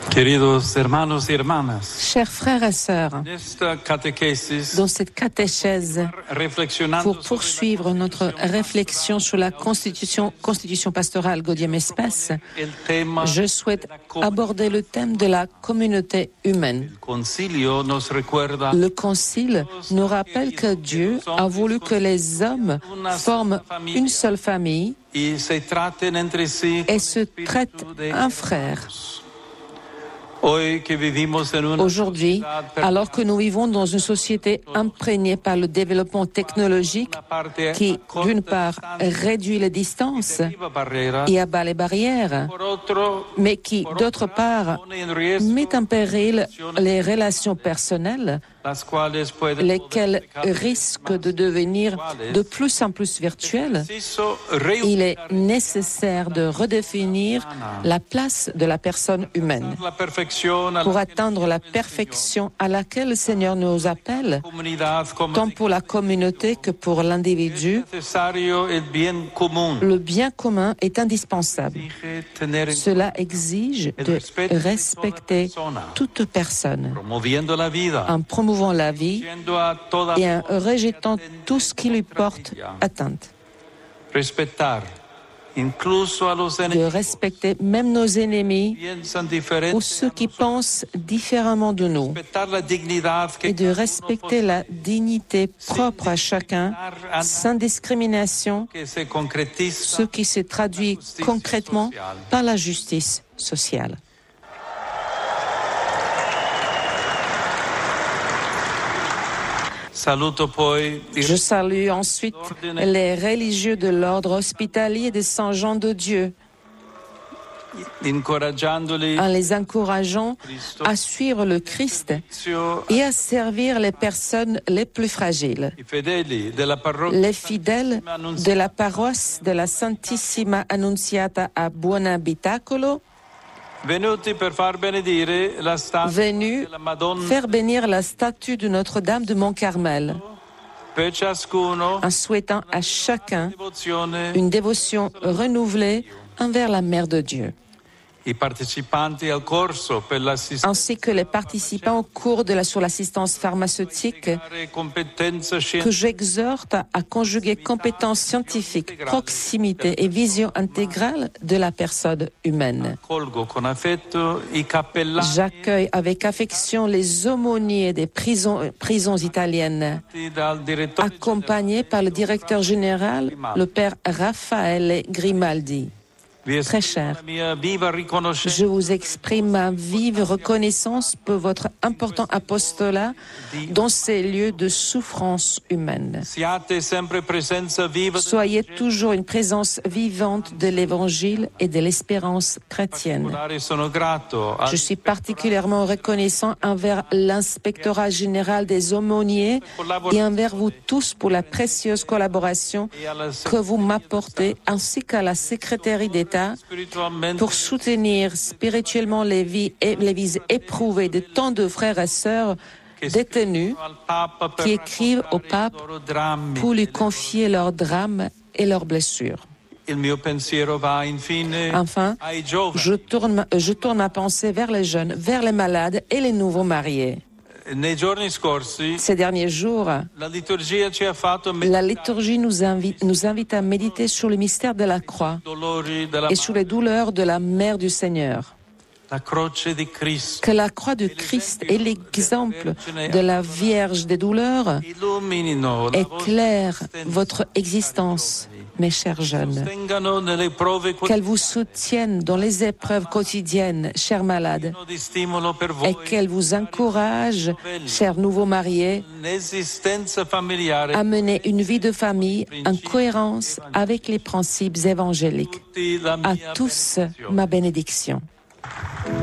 Queridos hermanos y hermanas, Chers frères et sœurs, dans cette catéchèse, pour poursuivre notre réflexion sur la constitution pastorale Gaudium et Spes, je souhaite aborder le thème de la communauté humaine. Le Concile nous rappelle que Dieu a voulu que les hommes forment une seule famille et se traitent un frère. Aujourd'hui, alors que nous vivons dans une société imprégnée par le développement technologique qui, d'une part, réduit les distances et abat les barrières, mais qui, d'autre part, met en péril les relations personnelles, lesquelles risquent de devenir de plus en plus virtuelles, il est nécessaire de redéfinir la place de la personne humaine. Pour atteindre la perfection à laquelle le Seigneur nous appelle, tant pour la communauté que pour l'individu, le bien commun est indispensable. Cela exige de respecter toute personne, en promouvant la vie et en rejetant tout ce qui lui porte atteinte. De respecter même nos ennemis ou ceux qui pensent différemment de nous et de respecter la dignité propre à chacun sans discrimination, ce qui se traduit concrètement par la justice sociale. Je salue ensuite les religieux de l'ordre hospitalier de Saint-Jean de Dieu, en les encourageant à suivre le Christ et à servir les personnes les plus fragiles. Les fidèles de la paroisse de la Santissima Annunziata à Buonabitacolo, venus faire bénir la statue de Notre-Dame de Mont-Carmel, en souhaitant à chacun une dévotion renouvelée envers la Mère de Dieu, ainsi que les participants au cours sur l'assistance pharmaceutique, que j'exhorte à conjuguer compétences scientifiques, proximité et vision intégrale de la personne humaine. J'accueille avec affection les aumôniers des prisons italiennes, accompagnés par le directeur général, le père Raffaele Grimaldi. Très cher, je vous exprime ma vive reconnaissance pour votre important apostolat dans ces lieux de souffrance humaine. Soyez toujours une présence vivante de l'Évangile et de l'espérance chrétienne. Je suis particulièrement reconnaissant envers l'inspectorat général des aumôniers et envers vous tous pour la précieuse collaboration que vous m'apportez, ainsi qu'à la secrétaire d'État pour soutenir spirituellement les vies éprouvées de tant de frères et sœurs détenus qui écrivent au pape pour lui confier leurs drames et leurs blessures. Enfin, je tourne ma pensée vers les jeunes, vers les malades et les nouveaux mariés. Ces derniers jours, la liturgie nous invite à méditer sur le mystère de la croix et sur les douleurs de la Mère du Seigneur. Que la croix de Christ et l'exemple de la Vierge des douleurs éclairent votre existence, mes chers jeunes. Qu'elle vous soutienne dans les épreuves quotidiennes, chers malades, et qu'elle vous encourage, chers nouveaux mariés, à mener une vie de famille en cohérence avec les principes évangéliques. À tous, ma bénédiction.